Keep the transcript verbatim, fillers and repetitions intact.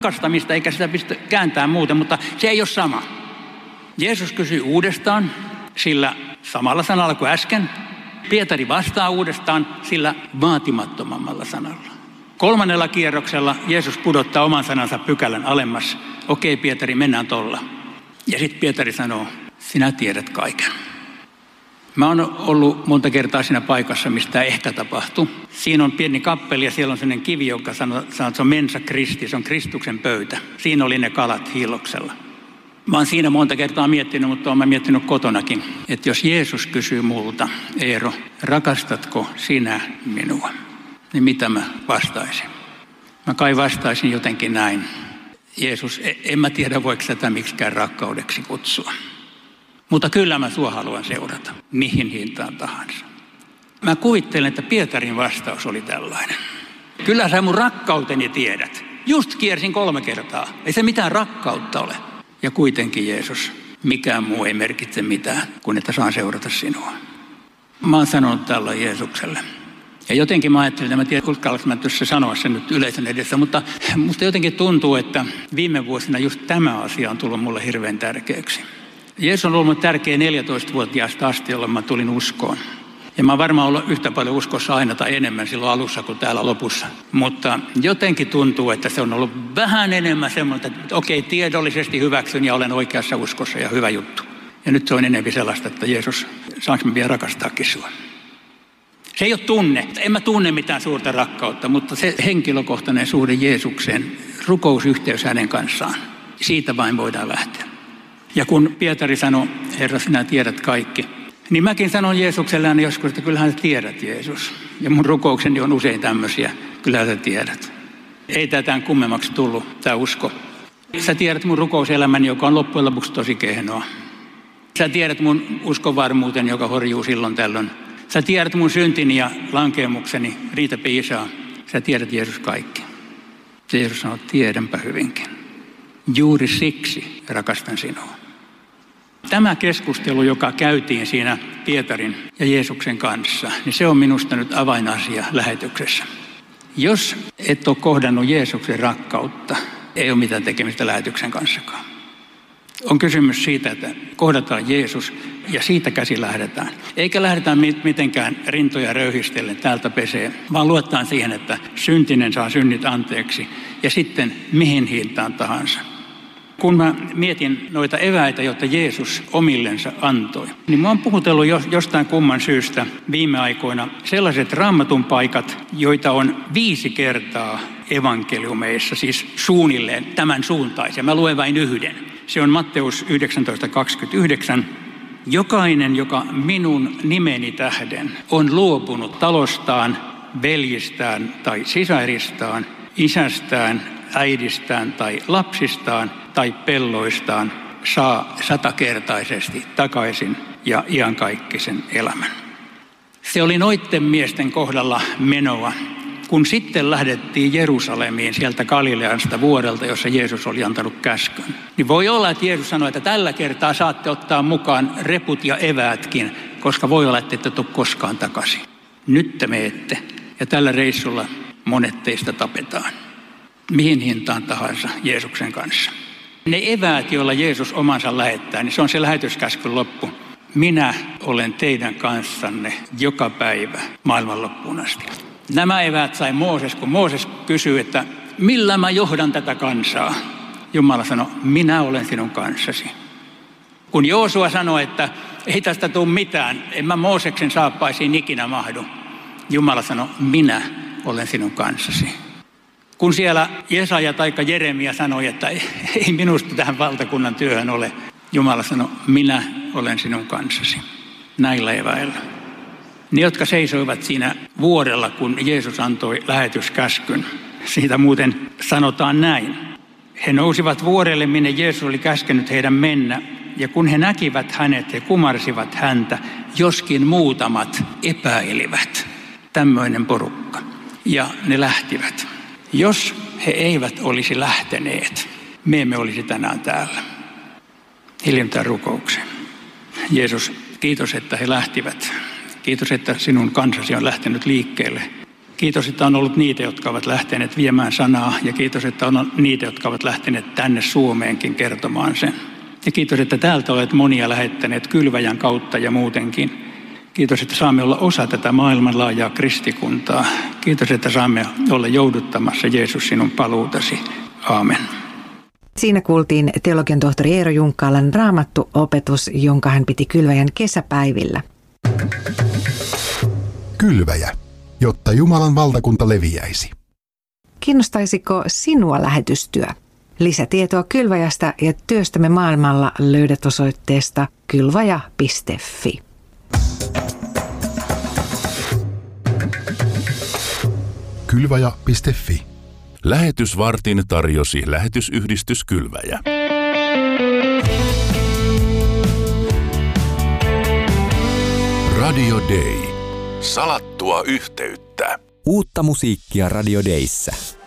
rakastamista, eikä sitä pistä kääntää muuten, mutta se ei ole sama. Jeesus kysyy uudestaan sillä samalla sanalla kuin äsken. Pietari vastaa uudestaan sillä vaatimattomammalla sanalla. Kolmannella kierroksella Jeesus pudottaa oman sanansa pykälän alemmas. Okei, Pietari, mennään tolla. Ja sitten Pietari sanoo, sinä tiedät kaiken. Mä oon ollut monta kertaa siinä paikassa, mistä tämä ehkä tapahtui. Siinä on pieni kappeli ja siellä on sellainen kivi, joka sanoo, että se on mensa Kristi, se on Kristuksen pöytä. Siinä oli ne kalat hiilloksella. Mä oon siinä monta kertaa miettinyt, mutta oon mä miettinyt kotonakin, että jos Jeesus kysyy multa, Eero, rakastatko sinä minua, niin mitä mä vastaisin? Mä kai vastaisin jotenkin näin. Jeesus, en mä tiedä, voiko tätä miksikään rakkaudeksi kutsua. Mutta kyllä mä sua haluan seurata, mihin hintaan tahansa. Mä kuvittelen, että Pietarin vastaus oli tällainen. Kyllä sä mun rakkauteni tiedät. Just kiersin kolme kertaa. Ei se mitään rakkautta ole. Ja kuitenkin Jeesus, mikään muu ei merkitse mitään, kun että saan seurata sinua. Mä oon sanonut tällä Jeesukselle. Ja jotenkin mä ajattelin, että mä tiedän, uskallanko mä tuossa sanoa sen nyt yleisön edessä, mutta musta jotenkin tuntuu, että viime vuosina just tämä asia on tullut mulle hirveän tärkeäksi. Jeesus on ollut tärkeä neljätoistavuotiaasta asti, jolloin mä tulin uskoon. Ja mä oon varmaan ollut yhtä paljon uskossa aina tai enemmän silloin alussa kuin täällä lopussa. Mutta jotenkin tuntuu, että se on ollut vähän enemmän semmoinen, että okei, tiedollisesti hyväksyn ja olen oikeassa uskossa ja hyvä juttu. Ja nyt se on enemmän sellaista, että Jeesus, saanko mä vielä rakastaakin sua? Se ei ole tunne. En mä tunne mitään suurta rakkautta, mutta se henkilökohtainen suhde Jeesukseen, rukousyhteys hänen kanssaan, siitä vain voidaan lähteä. Ja kun Pietari sanoi, Herra, sinä tiedät kaikki, niin mäkin sanon Jeesukselle aina joskus, että kyllähän sä tiedät, Jeesus. Ja mun rukoukseni on usein tämmöisiä, kyllähän sä tiedät. Ei tätä kummemmaksi tullut, tämä usko. Sä tiedät mun rukouselämäni, joka on loppujen lopuksi tosi kehnoa. Sä tiedät mun uskonvarmuuteni, joka horjuu silloin tällöin. Sä tiedät mun syntini ja lankeemukseni, riitäpä Isaa. Sä tiedät, Jeesus, kaikki. Se Jeesus sanoo, tiedänpä hyvinkin. Juuri siksi rakastan sinua. Tämä keskustelu, joka käytiin siinä Pietarin ja Jeesuksen kanssa, niin se on minusta nyt avainasia lähetyksessä. Jos et ole kohdannut Jeesuksen rakkautta, ei ole mitään tekemistä lähetyksen kanssakaan. On kysymys siitä, että kohdataan Jeesus ja siitä käsi lähdetään. Eikä lähdetään mitenkään rintoja röyhistellen täältä pesee, vaan luotetaan siihen, että syntinen saa synnit anteeksi ja sitten mihin hintaan tahansa. Kun mä mietin noita eväitä, joita Jeesus omillensa antoi, niin mä oon puhutellut jostain kumman syystä viime aikoina sellaiset raamatun paikat, joita on viisi kertaa evankeliumeissa, siis suunnilleen tämän suuntaisia. Mä luen vain yhden. Se on Matteus yhdeksäntoista kaksikymmentäyhdeksän. Jokainen, joka minun nimeni tähden on luopunut talostaan, veljistään tai sisaristaan, isästään, äidistään tai lapsistaan tai pelloistaan, saa satakertaisesti takaisin ja iankaikkisen elämän. Se oli noitten miesten kohdalla menoa, kun sitten lähdettiin Jerusalemiin sieltä Galileasta vuodelta, jossa Jeesus oli antanut käskyn. Niin voi olla, että Jeesus sanoi, että tällä kertaa saatte ottaa mukaan reput ja eväätkin, koska voi olla, että ette tule koskaan takaisin. Nyt te menette ja tällä reissulla monet teistä tapetaan. Mihin hintaan tahansa Jeesuksen kanssa. Ne eväät, joilla Jeesus omansa lähettää, niin se on se lähetyskäskyn loppu. Minä olen teidän kanssanne joka päivä maailman loppuun asti. Nämä eväät sai Mooses, kun Mooses kysyi, että millä mä johdan tätä kansaa? Jumala sanoi, minä olen sinun kanssasi. Kun Joosua sanoi, että ei tästä tule mitään, en mä Mooseksen saappaisiin ikinä mahdu. Jumala sanoi, minä olen sinun kanssasi. Kun siellä Jesaja tai Jeremia sanoi, että ei minusta tähän valtakunnan työhön ole, Jumala sanoi, minä olen sinun kanssasi. Näillä eväillä. Ne, jotka seisoivat siinä vuorella, kun Jeesus antoi lähetyskäskyn, siitä muuten sanotaan näin. He nousivat vuorelle, minne Jeesus oli käskenyt heidän mennä, ja kun he näkivät hänet, he kumarsivat häntä, joskin muutamat epäilivät. Tämmöinen porukka. Ja ne lähtivät. Jos he eivät olisi lähteneet, me emme olisi tänään täällä. Hiljennytään rukoukseen. Jeesus, kiitos, että he lähtivät. Kiitos, että sinun kansasi on lähtenyt liikkeelle. Kiitos, että on ollut niitä, jotka ovat lähteneet viemään sanaa, ja kiitos, että on niitä, jotka ovat lähteneet tänne Suomeenkin kertomaan sen. Ja kiitos, että täältä olet monia lähettäneet Kylväjän kautta ja muutenkin. Kiitos, että saamme olla osa tätä maailmanlaajaa kristikuntaa. Kiitos, että saamme olla jouduttamassa Jeesus sinun paluutasi. Aamen. Siinä kuultiin teologian tohtori Eero Junkkalan raamattuopetus, jonka hän piti Kylväjän kesäpäivillä. Kylväjä, jotta Jumalan valtakunta leviäisi. Kiinnostaisiko sinua lähetystyö? Lisätietoa Kylväjästä ja työstämme maailmalla löydät osoitteesta kylvaja piste fi. Kylvaja piste fi. Lähetysvartin tarjosi lähetysyhdistys Kylväjä. Radio Day. Salattua yhteyttä. Uutta musiikkia Radio Dayssä.